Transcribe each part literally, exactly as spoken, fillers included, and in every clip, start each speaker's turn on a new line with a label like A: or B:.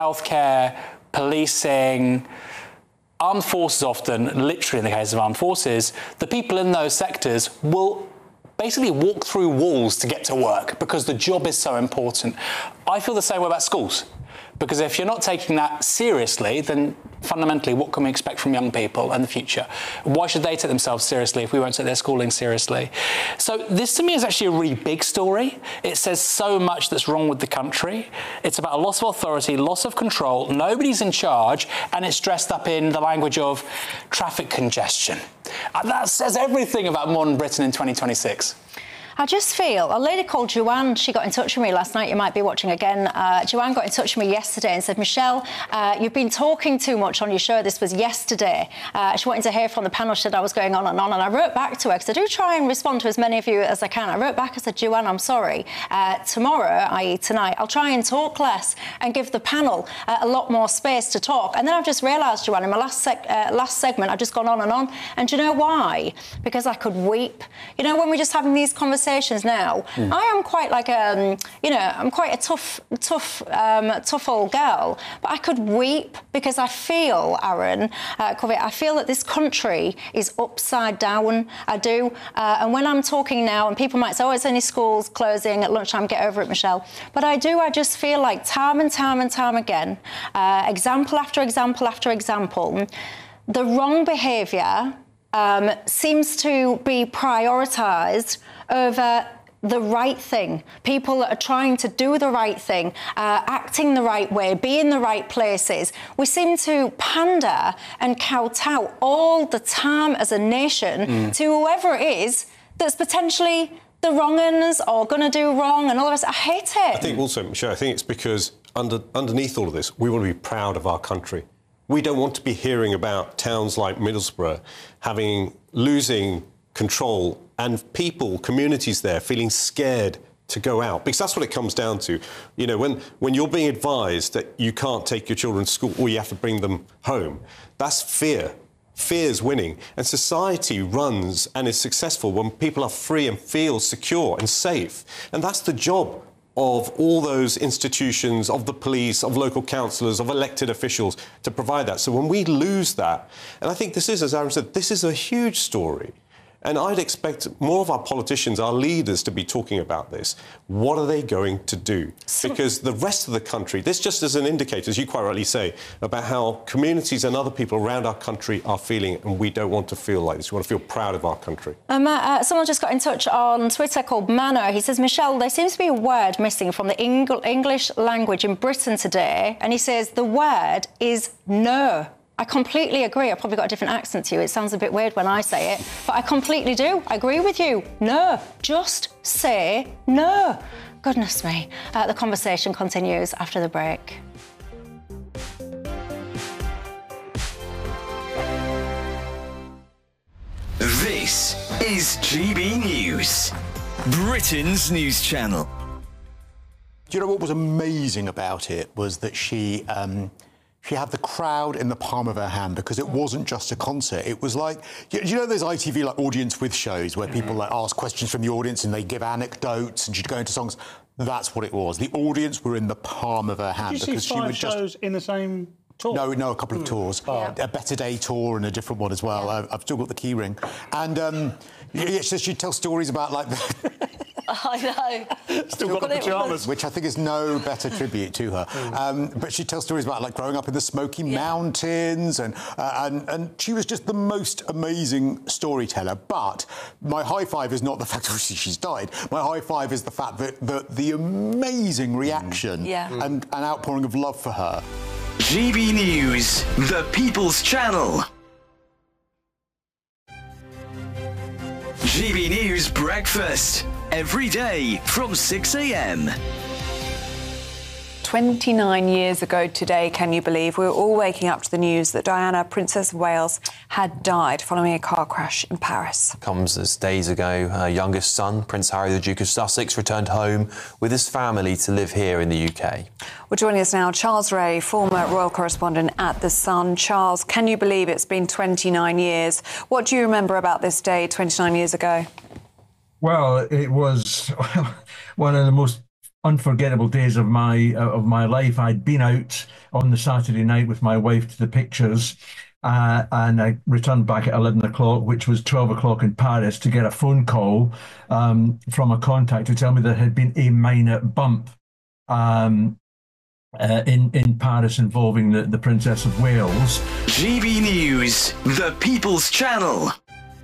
A: healthcare, policing, armed forces often, literally in the case of armed forces, the people in those sectors will basically walk through walls to get to work because the job is so important. I feel the same way about schools, because if you're not taking that seriously, then fundamentally, what can we expect from young people in the future? Why should they take themselves seriously if we won't take their schooling seriously? So this, to me, is actually a really big story. It says so much that's wrong with the country. It's about a loss of authority, loss of control, nobody's in charge, and it's dressed up in the language of traffic congestion. And that says everything about modern Britain in twenty twenty-six.
B: I just feel, a lady called Joanne, she got in touch with me last night, you might be watching again. Uh, Joanne got in touch with me yesterday and said, Michelle, uh, you've been talking too much on your show. This was yesterday. Uh, she wanted to hear from the panel. She said I was going on and on. And I wrote back to her, because I do try and respond to as many of you as I can. I wrote back, I said, Joanne, I'm sorry. Uh, tomorrow, that is tonight, I'll try and talk less and give the panel uh, a lot more space to talk. And then I've just realised, Joanne, in my last, sec uh, last segment, I've just gone on and on. And do you know why? Because I could weep. You know, when we're just having these conversations now, mm. I am quite like a, you know, I'm quite a tough, tough, um, tough old girl, but I could weep because I feel, Aaron, uh, I feel that this country is upside down. I do. Uh, and when I'm talking now, and people might say, oh, it's only schools closing at lunchtime, get over it, Michelle. But I do, I just feel like time and time and time again, uh, example after example after example, the wrong behaviour um, seems to be prioritised over the right thing. People that are trying to do the right thing, uh, acting the right way, be in the right places. We seem to pander and kowtow all the time as a nation mm. to whoever it is that's potentially the wrong uns or going to do wrong and all of this. I hate it.
C: I think also, Michelle, I think it's because under, underneath all of this, we want to be proud of our country. We don't want to be hearing about towns like Middlesbrough having losing control and people, communities there feeling scared to go out, because that's what it comes down to. You know, when, when you're being advised that you can't take your children to school or you have to bring them home, that's fear. Fear's winning. And society runs and is successful when people are free and feel secure and safe. And that's the job of all those institutions, of the police, of local councillors, of elected officials, to provide that. So when we lose that, and I think this is, as Aaron said, this is a huge story. And I'd expect more of our politicians, our leaders, to be talking about this. What are they going to do? Because the rest of the country, this just as an indicator, as you quite rightly say, about how communities and other people around our country are feeling, and we don't want to feel like this. We want to feel proud of our country. Um,
B: uh, someone just got in touch on Twitter called Mano. He says, Michelle, there seems to be a word missing from the Eng- English language in Britain today. And he says the word is no. I completely agree. I've probably got a different accent to you. It sounds a bit weird when I say it, but I completely do. I agree with you. No. Just say no. Goodness me. Uh, the conversation continues after the break.
D: This is G B News, Britain's news channel.
E: Do you know what was amazing about it was that she... Um, She had the crowd in the palm of her hand, because it wasn't just a concert. It was like, you, you know those I T V like audience with shows where people like ask questions from the audience and they give anecdotes and she'd go into songs? That's what it was. The audience were in the palm of her hand.
F: Did you
E: because
F: see five
E: she would
F: shows
E: just...
F: in the same tour?
E: No, no, a couple of tours.
F: Oh.
E: A Better Day tour and a different one as well. Yeah. I've still got the key ring. And um, yeah, so she'd tell stories about like... The
B: I know.
F: Still got, got the pyjamas.
E: Which I think is no better tribute to her. Mm. Um, but she tells stories about, like, growing up in the Smoky yeah. Mountains, and, uh, and and she was just the most amazing storyteller. But my high five is not the fact that she's died. My high five is the fact that the, the amazing reaction mm. yeah. and an outpouring of love for her.
D: G B News, the People's Channel. G B News Breakfast. Every day from six a m
G: twenty-nine years ago today, can you believe, we were all waking up to the news that Diana, Princess of Wales, had died following a car crash in Paris.
H: Comes as days ago, her youngest son, Prince Harry, the Duke of Sussex, returned home with his family to live here in the U K.
G: Well, joining us now, Charles Ray, former royal correspondent at The Sun. Charles, can you believe it's been twenty-nine years? What do you remember about this day twenty-nine years ago?
I: Well, it was one of the most unforgettable days of my uh, of my life. I'd been out on the Saturday night with my wife to the pictures, uh, and I returned back at eleven o'clock, which was twelve o'clock in Paris, to get a phone call um, from a contact to tell me there had been a minor bump um, uh, in in Paris involving the, the Princess of Wales.
D: G B News, the People's Channel.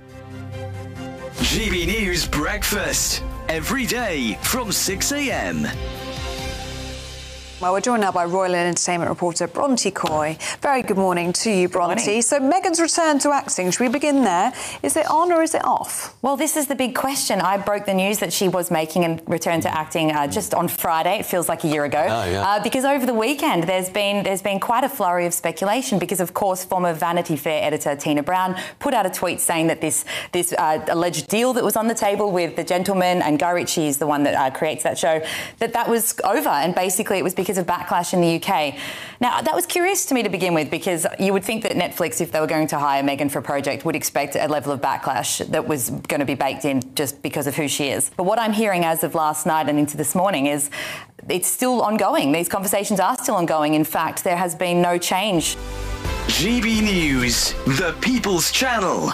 D: G B News Breakfast, every day from six a m.
G: Well, we're joined now by Royal Entertainment reporter Bronte Coy. Very good morning to you, Bronte.
J: Morning.
G: So Meghan's return to acting, should we begin there? Is it on or is it off?
J: Well, this is the big question. I broke the news that she was making a return to acting uh, just on Friday. It feels like a year ago.
H: Oh, yeah.
J: uh, because over the weekend, there's been there's been quite a flurry of speculation because, of course, former Vanity Fair editor Tina Brown put out a tweet saying that this this uh, alleged deal that was on the table with The Gentleman, and Guy Ritchie is the one that uh, creates that show, that that was over, and basically it was because of backlash in the U K. Now, that was curious to me to begin with, because you would think that Netflix, if they were going to hire Meghan for a project, would expect a level of backlash that was going to be baked in just because of who she is. But what I'm hearing as of last night and into this morning is it's still ongoing. These conversations are still ongoing. In fact, there has been no change.
D: G B News, the People's Channel.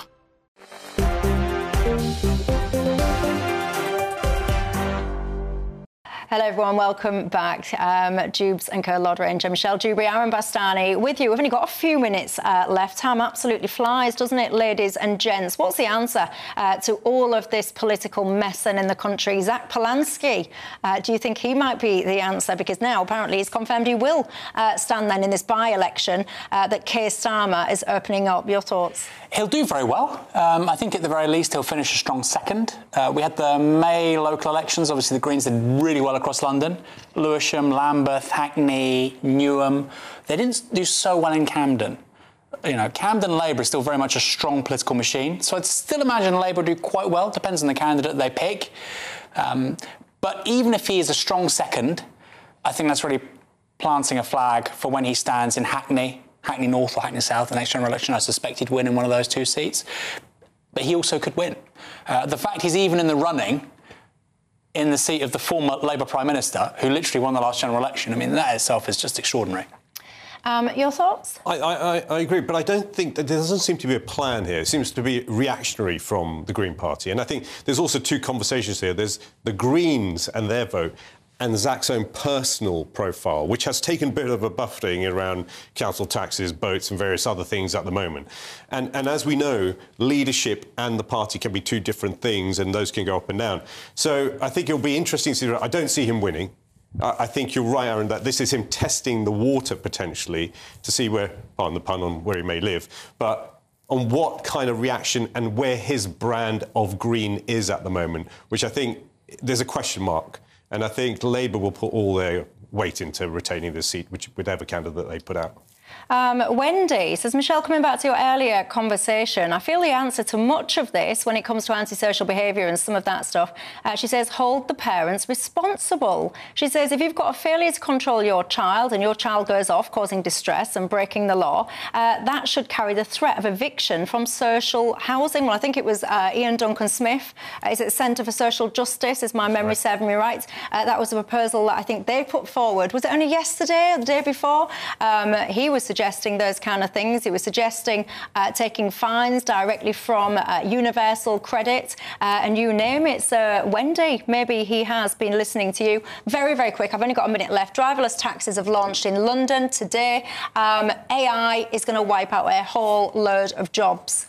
B: Hello everyone, welcome back. Um, Jubes and Co, Lod Ranger, Michelle Dewberry, Aaron Bastani with you. We've only got a few minutes uh, left. Time absolutely flies, doesn't it, ladies and gents? What's the answer uh, to all of this political mess in the country? Zach Polanski, uh, do you think he might be the answer? Because now apparently he's confirmed he will uh, stand then in this by-election uh, that Keir Starmer is opening up. Your thoughts?
A: He'll do very well. Um, I think at the very least he'll finish a strong second. Uh, we had the May local elections. Obviously the Greens did really well across London. Lewisham, Lambeth, Hackney, Newham. They didn't do so well in Camden. You know, Camden Labour is still very much a strong political machine. So I'd still imagine Labour do quite well. Depends on the candidate they pick. Um, but even if he is a strong second, I think that's really planting a flag for when he stands in Hackney, Hackney North or Hackney South, the next general election. I suspect he'd win in one of those two seats. But he also could win. Uh, the fact he's even in the running in the seat of the former Labour Prime Minister, who literally won the last general election, I mean, that itself is just extraordinary.
B: Um, your thoughts?
C: I, I, I agree, but I don't think that there doesn't seem to be a plan here. It seems to be reactionary from the Green Party. And I think there's also two conversations here. There's the Greens and their vote, and Zach's own personal profile, which has taken a bit of a buffeting around council taxes, boats and various other things at the moment. And, and as we know, leadership and the party can be two different things, and those can go up and down. So I think it'll be interesting to see. I don't see him winning. I think you're right, Aaron, that this is him testing the water potentially to see where, pardon the pun on where he may live, but on what kind of reaction and where his brand of green is at the moment, which I think there's a question mark. And I think Labour will put all their weight into retaining the seat, which whatever candidate they put out.
B: Um, Wendy says, Michelle, coming back to your earlier conversation, I feel the answer to much of this when it comes to antisocial behaviour and some of that stuff. Uh, she says, hold the parents responsible. She says, if you've got a failure to control your child and your child goes off causing distress and breaking the law, uh, that should carry the threat of eviction from social housing. Well, I think it was uh, Ian Duncan Smith. Uh, is it Centre for Social Justice? Is my memory right. serving me right? Uh, that was a proposal that I think they put forward. Was it only yesterday or the day before? Um, he was suggesting those kind of things. He was suggesting uh, taking fines directly from uh, Universal Credit uh, and you name it. So, Wendy, maybe he has been listening to you. Very, very quick. I've only got a minute left. Driverless taxis have launched in London today. Um, A I is going to wipe out a whole load of jobs.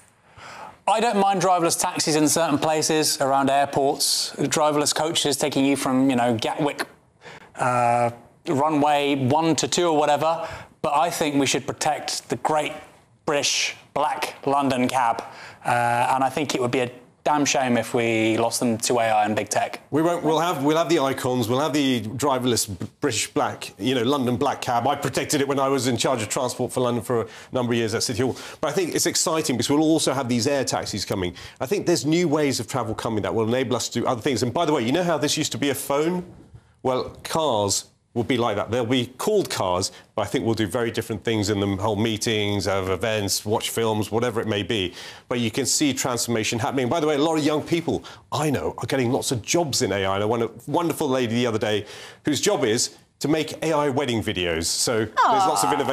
A: I don't mind driverless taxis in certain places around airports. Driverless coaches taking you from, you know, Gatwick uh, runway one to two or whatever. But I think we should protect the great British black London cab. Uh, and I think it would be a damn shame if we lost them to A I and big tech.
C: We won't. We'll have. We'll have the icons. We'll have the driverless British black. You know, London black cab. I protected it when I was in charge of transport for London for a number of years at City Hall. But I think it's exciting because we'll also have these air taxis coming. I think there's new ways of travel coming that will enable us to do other things. And by the way, you know how this used to be a phone? Well, cars will be like that. They'll be called cars, but I think we'll do very different things in them, whole meetings, have events, watch films, whatever it may be. But you can see transformation happening. By the way, a lot of young people I know are getting lots of jobs in A I. And I won a wonderful lady the other day whose job is to make A I wedding videos. So Aww. There's lots of innovation.